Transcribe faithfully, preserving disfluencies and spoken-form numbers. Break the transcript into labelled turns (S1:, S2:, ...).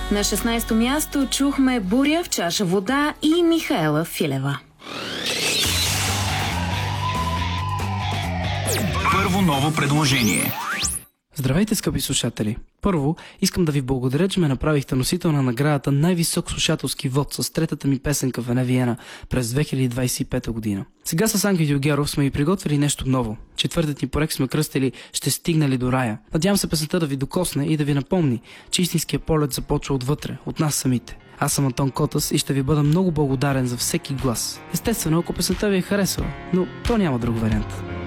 S1: На шестнайсето място чухме Буря в чаша вода и Михаела Филева.
S2: Първо ново предложение.
S3: Здравейте, скъпи слушатели! Първо, искам да ви благодаря, че ме направихте носител на наградата най-висок слушателски вод с третата ми песенка Вене Виена през две хиляди двайсет и пета година. Сега с Ангел Георгиев сме ви приготвили нещо ново. Четвъртият ни проект сме кръстили "Ще стигнали до рая". Надявам се песента да ви докосне и да ви напомни, че истинският полет започва отвътре, от нас самите. Аз съм Антон Котас и ще ви бъда много благодарен за всеки глас. Естествено, ако песента ви е харесала, но то няма друг вариант.